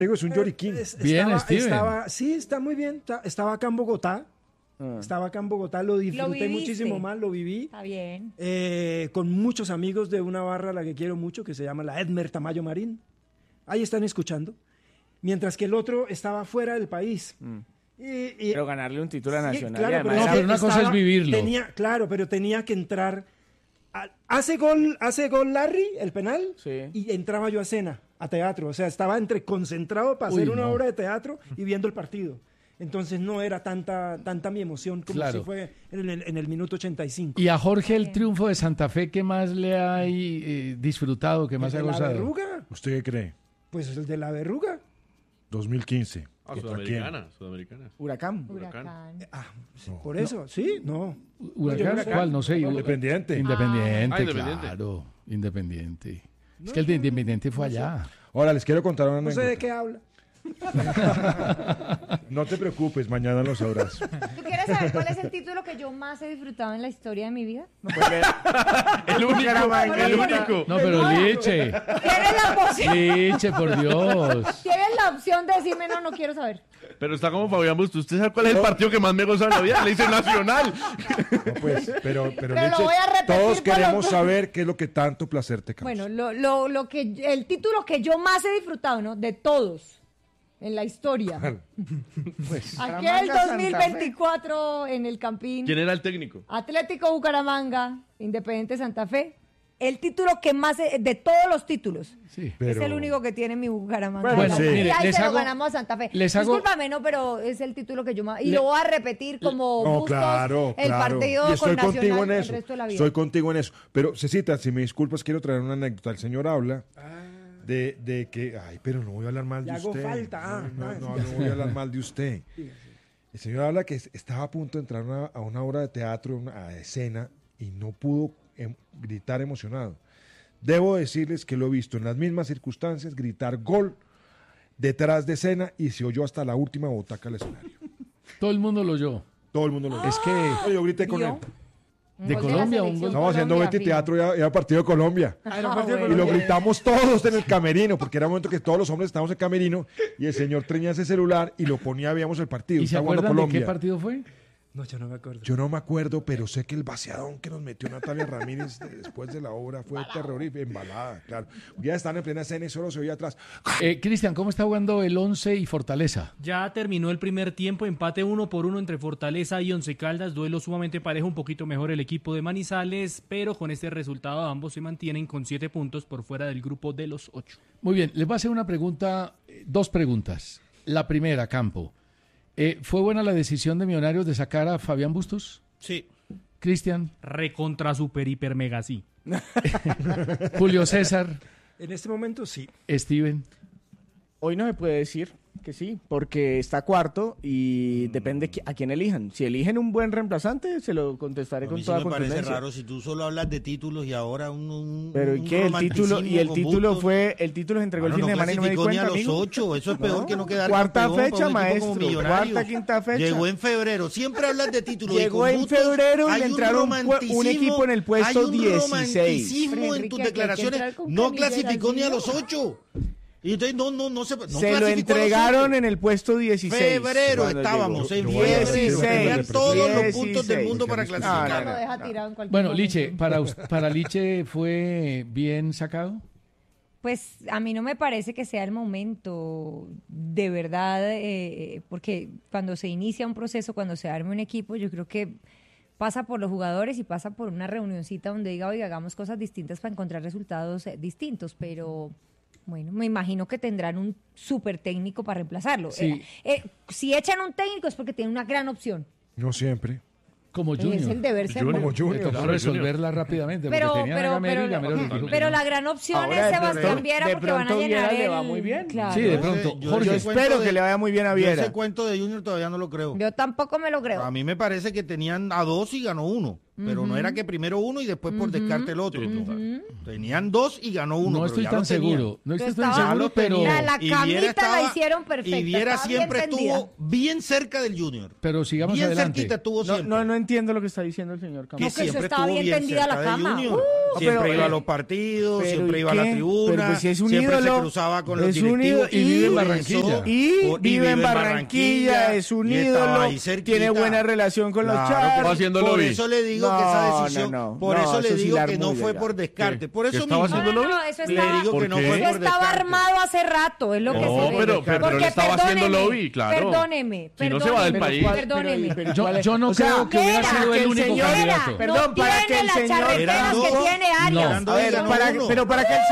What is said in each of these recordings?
Digo, es un lloriquín. Bien, Steven. Sí, está muy bien. Estaba acá en Bogotá. Lo disfruté muchísimo más, lo viví. Está bien. Con muchos amigos de una barra a la que quiero mucho, que se llama la Edmer Tamayo Marín. Ahí están escuchando. Mientras que el otro estaba fuera del país. Pero ganarle un título nacional. Claro, pero una cosa es vivirlo. Pero tenía que entrar. Hace gol Larry, el penal, Sí. y entraba yo a cena, a teatro. O sea, estaba entre concentrado para hacer una obra de teatro y viendo el partido. Entonces no era tanta mi emoción como si fue en el minuto 85. Y a Jorge, el triunfo de Santa Fe, ¿qué más le ha disfrutado, qué más ha ¿El de la gozado? verruga? ¿Usted qué cree? Pues el de la verruga. 2015. Sudamericana. Huracán. Por eso, sí, no. ¿Huracán? ¿Cuál? No sé. Independiente. Independiente, Independiente. claro. Independiente. Es que el de Independiente fue allá. Ahora les quiero contar una No sé anécdota. de qué habla. No te preocupes, mañana lo sabrás. ¿Tú quieres saber cuál es el título que yo más he disfrutado en la historia de mi vida? El único. No, pero Liche. Tienes la opción. Liche, por Dios. Tienes la opción de decirme no quiero saber. Pero está como Fabián Bustos. ¿Usted sabe cuál es el partido que más me goza en la vida? Le dice Nacional. No, pues, pero lo Leche, voy a repetir todos por queremos lo- saber qué es lo que tanto placer te causa. Bueno, el título que yo más he disfrutado, ¿no? De todos en la historia. Pues, Aquel 2024 en el Campín. ¿Quién era el técnico? Atlético Bucaramanga, Independiente Santa Fe. El título que más, de todos los títulos, Sí. es el único que tiene mi Bucaramanga. Bueno, sí. Y mire, ahí les se lo hago- ganamos a Santa Fe. les hago- Discúlpame, no, pero es el título que yo más... Y lo voy a repetir como no, Bustos, claro, el claro. partido Y estoy con contigo Nacional en el eso. resto de la vida. Estoy contigo en eso. Pero, Cecita, si me disculpas, quiero traer una anécdota. El señor habla de que... Ay, pero no voy a hablar mal de Le hago usted. falta. No voy a hablar mal de usted. El señor habla que estaba a punto de entrar a una obra de teatro, a escena, y no pudo gritar emocionado. Debo decirles que lo he visto en las mismas circunstancias gritar gol detrás de escena y se oyó hasta la última butaca del escenario. Todo el mundo lo oyó. Todo el mundo lo Es que Oye, yo grité con ¿Vio? él. Un de gol la Colombia, un selección gol. Estamos haciendo Colombia, Betty fijo. Teatro y era partido de Colombia. Y lo gritamos todos en el camerino, porque era un momento que todos los hombres estábamos en el camerino y el señor tenía ese celular y lo ponía, veíamos el partido. ¿Y se Estaba jugando acuerdan de Colombia. qué partido fue? No, yo no me acuerdo. Yo no me acuerdo, pero sé que el vaciadón que nos metió Natalia Ramírez después de la obra fue terrorífico, embalada, claro. Ya están en plena escena y solo se oía atrás. Cristian, ¿cómo está jugando el 11 y Fortaleza? Ya terminó el primer tiempo, empate 1-1 entre Fortaleza y Once Caldas, duelo sumamente parejo, un poquito mejor el equipo de Manizales, pero con este resultado ambos se mantienen con 7 puntos por fuera del grupo de los 8. Muy bien, les voy a hacer una pregunta, dos preguntas. La primera, Campo. ¿Fue buena la decisión de Millonarios de sacar a Fabián Bustos? Sí. Cristian, Recontra super hiper mega sí. Julio César, En este momento sí. Steven. Hoy no se puede decir que sí, porque está cuarto y depende a quién elijan. Si eligen un buen reemplazante, se lo contestaré A con mí sí toda me parece contundencia. raro si tú solo hablas de títulos y ahora un Pero ¿y qué? El título el título se entregó el fin de semana y no me di clasificó ni cuenta, a los amigo. 8, eso es peor que no quedar Cuarta campeón fecha, para un equipo como maestro. Millonarios. Cuarta, quinta fecha. Llegó en febrero, siempre hablas de títulos. Llegó y con en Bustos febrero y hay le entraron un equipo en el puesto hay un 16. romanticismo Pero, en tus Enrique, hay que declaraciones. entrar con No canillera clasificó al ni a nido. los 8. Y entonces no Se lo clasificó a los entregaron 8. en el puesto 16. Febrero cuando estábamos, en llegó. febrero. 16, Tenían todos los puntos del 16. mundo para clasificar. Lo deja tirado en cualquier Bueno, momento. Liche, para Liche fue bien sacado. Pues a mí no me parece que sea el momento, de verdad, porque cuando se inicia un proceso, cuando se arme un equipo, yo creo que pasa por los jugadores y pasa por una reunioncita donde diga, oiga, hagamos cosas distintas para encontrar resultados distintos, pero bueno, me imagino que tendrán un súper técnico para reemplazarlo. Sí. Si echan un técnico es porque tienen una gran opción. No siempre. Como Es Junior. el deber ser Como bueno. Le Junior. tocó resolverla rápidamente Pero, porque tenían a Gamero y Gamero les dijo que pero no. la gran opción Ahora, es de Sebastián pronto- Viera de porque van a pronto llenar Viera le el... va muy bien. Claro. Sí, de pronto. Yo Jorge, ese cuento Espero que le vaya muy bien a Yo Viera. ese cuento de Junior todavía no lo creo. Yo tampoco me lo creo. A mí me parece que tenían a 2 y ganó 1. pero no era que primero uno y después por descarte el otro. Tenían 2 y ganó uno. No estoy tan seguro, no estoy tan Estaba- seguro, pero... La Y Viera camita estaba- la hicieron perfecta. Y Viera estaba bien siempre tendida. estuvo bien cerca del Junior. Pero sigamos Bien adelante. cerquita estuvo No, siempre. no entiendo lo que está diciendo el señor Campo. Que No, que eso siempre estaba estuvo bien bien tendida la cerca de cama. Junior. Pero, Siempre iba a los partidos, pero siempre ¿y iba a la qué? tribuna, Pero pues si es un siempre ídolo, se cruzaba con los es un directivos. ídolo, y vive en por Barranquilla. eso- Y vive en Barranquilla, Barranquilla, es un y estaba ídolo, ahí cerquita. tiene buena relación con los Claro, Charros. estaba haciendo por lobby. eso le digo No, que esa decisión, no, por no, eso le eso sí digo la que no armulla fue ya. por descarte. Por ¿Que eso estaba mismo haciendo lobby? eso le estaba, digo que no ¿Por qué? fue eso por estaba descarte. armado hace rato, es lo que No, se ve. pero él Porque estaba haciendo perdóneme, lobby, claro. Perdóneme, Si no se va del perdóneme, país. perdóneme. Yo no creo que hubiera Viera, sido que el el único señor candidato. Perdón, no para que tiene el las señor- charreteras Eran que dos. tiene Arias. No. Eran A ver, ganó uno. pero para que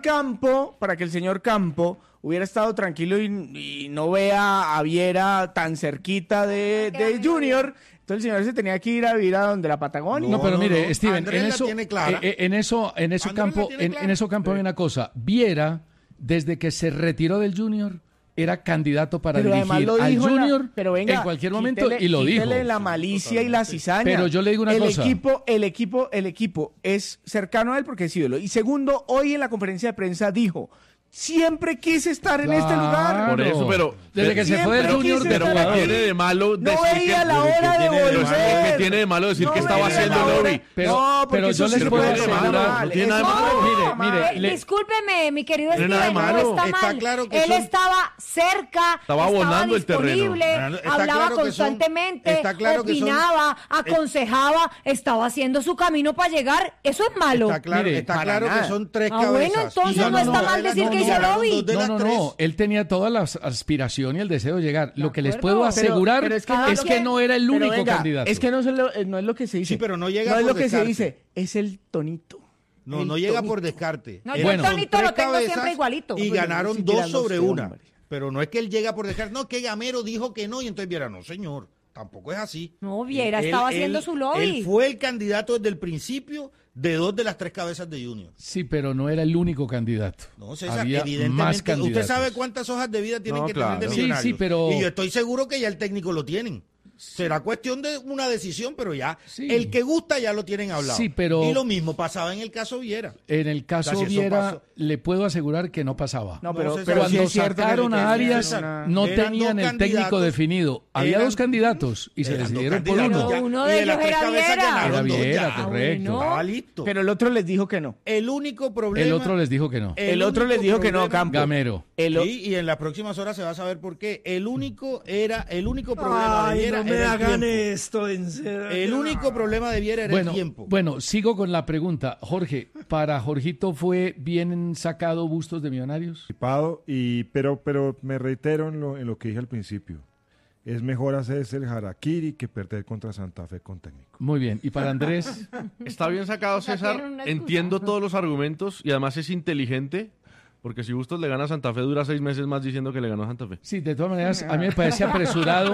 el señor Campo hubiera estado tranquilo y no vea a Viera tan cerquita de Junior, entonces el señor se tenía que ir a vivir a donde la Patagonia. No, pero mire, no. Steven, Andrés en la eso, tiene clara. en eso Andrés la campo, tiene clara. en eso campo hay una cosa. Viera, desde que se retiró del Junior, era candidato para Pero además dirigir lo al dijo Junior pero venga, en cualquier momento quítele- y lo dijo. quítele la malicia y la cizaña. Pero yo le digo una cosa. El equipo es cercano a él porque es ídolo. Y segundo, hoy en la conferencia de prensa dijo, siempre quise estar en este lugar. Por eso, pero- desde que se fue del siempre Junior quise de Pero estar ¿qué jugador. tiene de malo No decir veía que... la hora de Pero volver. ¿qué tiene de malo decir No que estaba veía haciendo la hora. lobby? Pero- No, porque pero eso yo sí les se puedo puede hacer asegurar- mal. no tiene nada de Eso malo. no, Mire, mal. Discúlpeme, mi querido Tiene nada de Steven, no malo. está Está mal. claro que Él son- estaba cerca, Estaba abonando el terreno. disponible, Está hablaba claro que son- constantemente, está claro que son- opinaba, aconsejaba, estaba haciendo su camino para llegar. Eso es malo. Está claro, Mire, está para claro nada. que son 3 Ah, cabezas. bueno, entonces Y no ganó está una mal de las decir dos, que hizo ganaron lobby. 2 de las No, 3. él tenía toda la aspiración y el deseo de llegar. Lo que les acuerdo. puedo asegurar Pero es es que, que- no era el Pero único venga, candidato. Es que no es lo que se dice. Sí, pero no llega No es por lo que se descarte. dice, es el tonito. No, El no llega tonito. por descarte. No, Eran yo el son tonito lo 3 tengo siempre cabezas igualito. Y Bueno, ganaron ni siquiera 2 lo sobre sé, 1. hombre. Pero no es que él llega por descarte. No, que Gamero dijo que no y entonces Viera, no, señor. Tampoco es así. No, Viera estaba haciendo su lobby. Él fue el candidato desde el principio de 2 de las 3 cabezas de Junior. Sí, pero no era el único candidato. No, César, Había evidentemente. más ¿Usted candidatos. sabe cuántas hojas de vida tienen No, que claro. tener de Sí, millonarios? sí, pero- Y yo estoy seguro que ya el técnico lo tienen. Será cuestión de una decisión, pero ya. Sí. El que gusta ya lo tienen hablado. Sí, pero- Y lo mismo pasaba en el caso Viera. En el caso O sea, si eso Viera, pasó. le puedo asegurar que no pasaba. No, No, pero, César, pero Cuando sí es cierto que sacaron le a tenían Arias, una- no Eran tenían dos el técnico candidatos. definido. Había Eran- 2 candidatos y se Eran dos decidieron por candidatos uno. ya. Pero uno Y de las ellos 3 era cabezas Viera. ganaron Era dos Viera, ya. correcto. bueno. Estaba listo. Pero el otro les dijo que no. El único problema. El otro les dijo que no. El otro les dijo que no, Campo. Gamero. Sí, y en las próximas horas se va a saber por qué. El único problema de Ay, Viera no me era el hagan tiempo. esto, en serio. El único problema de Viera era Bueno, el tiempo. bueno, sigo con la pregunta. Jorge, ¿para Jorgito fue bien sacado Bustos de Millonarios? Participado, pero me reitero en lo que dije al principio. Es mejor hacerse el harakiri que perder contra Santa Fe con técnico. Muy bien. ¿Y para Andrés? Está bien sacado, O sea, César. tienen una excusa. Entiendo todos los argumentos y además es inteligente. Porque si Bustos le gana a Santa Fe, dura 6 meses más diciendo que le ganó a Santa Fe. Sí, de todas maneras, a mí me parece apresurado.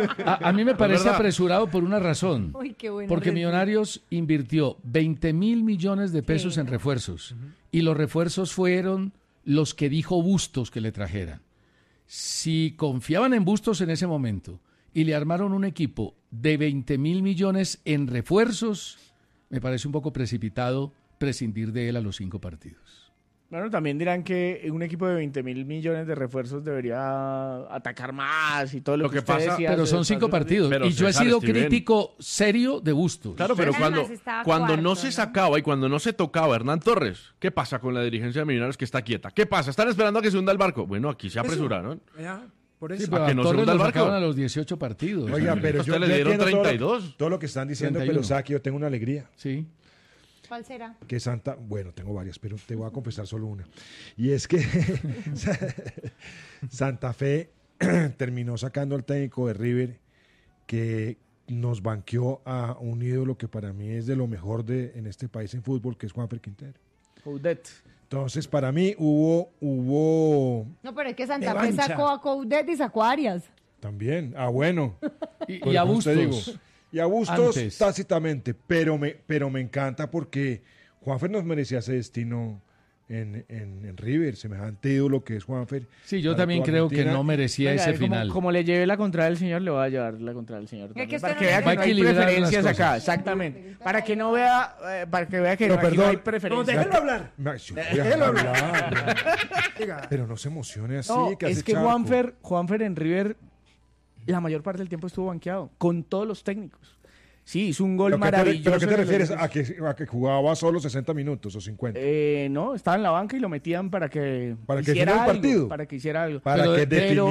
A mí me parece verdad. apresurado por una razón. Uy, qué bueno. Porque Millonarios invirtió 20.000 millones de pesos en refuerzos. Y los refuerzos fueron los que dijo Bustos que le trajeran. Si confiaban en Bustos en ese momento y le armaron un equipo de 20.000 millones en refuerzos, me parece un poco precipitado prescindir de él a los 5 partidos. Bueno, también dirán que un equipo de 20.000 millones de refuerzos debería atacar más y todo lo, Lo que usted pasa- decía Pero hace- son 5 hace- partidos. Pero Y yo he César, sido Steven. crítico serio de Bustos. Claro, pero Además, cuando estaba no cuarto, se ¿no? sacaba y cuando no se tocaba Hernán Torres, ¿qué pasa con la dirigencia de Millonarios que está quieta? ¿Qué pasa? ¿Están esperando a que se hunda el barco? Bueno, aquí se apresuraron. Ya, por Sí, eso. pero ¿A que a no se Torres hunda lo el barco? sacaban a los 18 partidos. Oiga, pero Usted yo le yo dieron entiendo 32. todo lo que están diciendo, 31. pero sabe que yo tengo una alegría. Sí. ¿Cuál será? Que bueno, tengo varias, pero te voy a confesar solo una. Y es que Santa Fe terminó sacando al técnico de River que nos banqueó a un ídolo que para mí es de lo mejor en este país en fútbol, que es Juanfer Quintero. Coudet. Entonces, para mí hubo No, pero es que Santa Fe Revancha. sacó a Coudet y sacó a Arias. también, bueno. Y Pues, a como usted Bustos. digo. Y a Bustos Antes. tácitamente, pero me encanta porque Juanfer nos merecía ese destino en River, semejante ídolo que es Juanfer. Sí, yo para también toda creo que Argentina. no merecía ese final. Como le llevé la contraria al señor, le voy a llevar la contraria al señor. Es que también, usted para no que vea le- que Va a no hay equilibrar las preferencias cosas. acá, exactamente. Para que no vea, para que vea que Pero no, aquí no perdón. hay No, preferencias. déjelo hablar. Yo voy a Déjelo hablar. Diga. Pero no se emocione así. No, que hace es que charco. Juanfer en River la mayor parte del tiempo estuvo banqueado, con todos los técnicos. Sí, hizo un gol ¿Pero qué te- maravilloso. ¿Pero qué te en el refieres? Olímpicos. ¿A que jugaba solo 60 minutos o 50? No, estaba en la banca y lo metían para que Para que hiciera hiciera el algo, partido. para que hiciera algo. Para pero- que pero-